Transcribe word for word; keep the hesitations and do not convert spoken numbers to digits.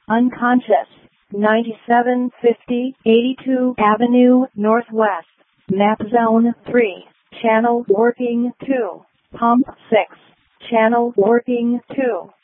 unconscious. ninety-seven fifty eighty-two Avenue Northwest. Map Zone three. Channel working two. Pump six. Channel working two.